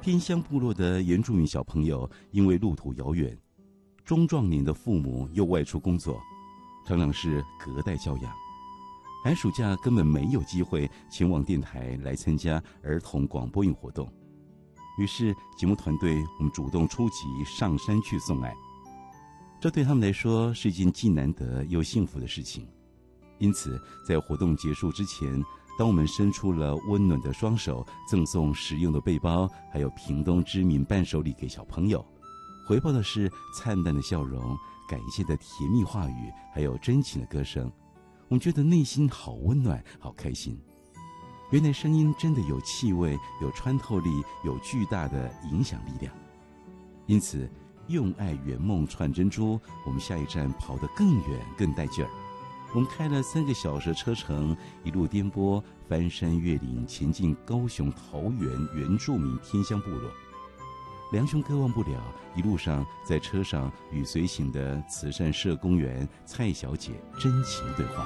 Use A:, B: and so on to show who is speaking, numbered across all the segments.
A: 偏乡部落的原住民小朋友因为路途遥远，中壮年的父母又外出工作，常常是隔代教养，寒暑假根本没有机会前往电台来参加儿童广播营活动。于是节目团队我们主动出击，上山去送爱。这对他们来说是一件既难得又幸福的事情。因此在活动结束之前，当我们伸出了温暖的双手，赠送实用的背包，还有屏东知名伴手礼给小朋友，回报的是灿烂的笑容、感谢的甜蜜话语，还有真情的歌声。我们觉得内心好温暖，好开心。原来声音真的有气味，有穿透力，有巨大的影响力量。因此用爱圆梦串珍珠，我们下一站跑得更远更带劲儿。我们开了3个小时的车程，一路颠簸翻山越岭，前进高雄桃园原住民偏乡部落。梁兄哥忘不了一路上在车上与随行的慈善社工员蔡小姐真情对话。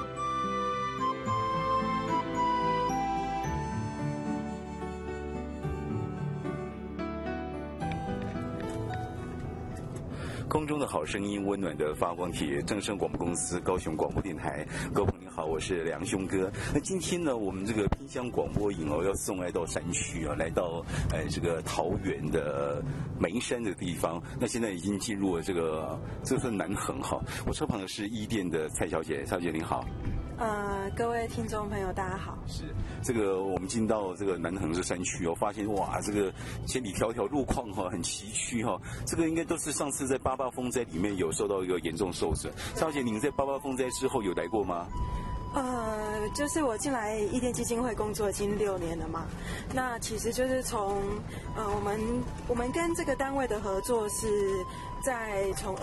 A: 空中的好声音，温暖的发光体，正声广播公司高雄广播电台，各位朋友好，我是梁兄哥。那今天呢，我们这个偏乡广播营要送爱到山区来到这个桃园的眉山的地方。那现在已经进入了这是南横哈。我车旁的是伊甸的蔡小姐，蔡小姐您好。
B: 各位听众朋友大家好。
A: 是这个我们进到这个南横的山区发现哇，这个千里迢迢路况很崎岖这个应该都是上次在八八风灾里面有受到一个严重受损。蔡小姐，您在八八风灾之后有来过吗？
B: 就是我进来伊甸基金会工作已经6年了嘛。那其实就是从我们跟这个单位的合作是从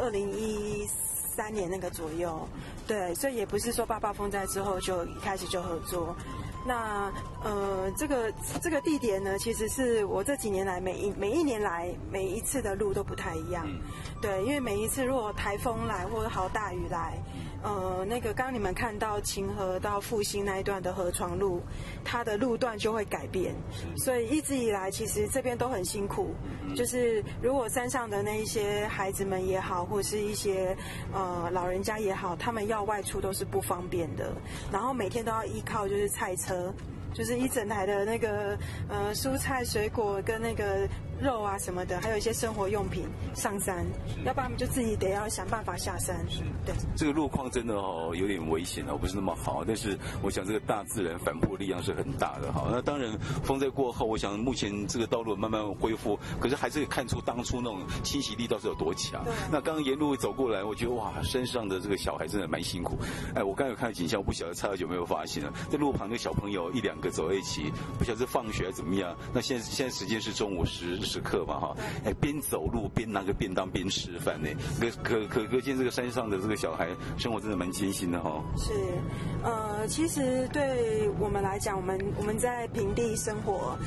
B: 2013年那个左右，对，所以也不是说八八风灾之后就一开始就合作。那这个地点呢，其实是我这几年来每一年来每一次的路都不太一样，对，因为每一次如果台风来或者好大雨来，那个刚刚你们看到清河到复兴那一段的河床路，它的路段就会改变，所以一直以来其实这边都很辛苦，就是如果山上的那一些孩子们也好，或者是一些老人家也好，他们要外出都是不方便的，然后每天都要依靠就是菜车，就是一整台的那个蔬菜水果跟那个肉啊什么的，还有一些生活用品上山，要不然他们就自己得要想办法下山。对，
A: 这个路况真的有点危险不是那么好，但是我想这个大自然反扑力量是很大的那当然风灾过后，我想目前这个道路慢慢恢复，可是还是可以看出当初那种侵袭力倒是有多强。那刚刚沿路走过来，我觉得哇，山上的这个小孩真的蛮辛苦。我刚才有看到景象，我不晓得蔡小姐有没有发现在路旁的小朋友1-2个走在一起，不晓得是放学怎么样。那现在时间是中午时刻嘛边走路边拿个便当边吃饭可见这个山上的这个小孩生活真的蛮艰辛的
B: 是，其实对我们来讲，我们在平地生活，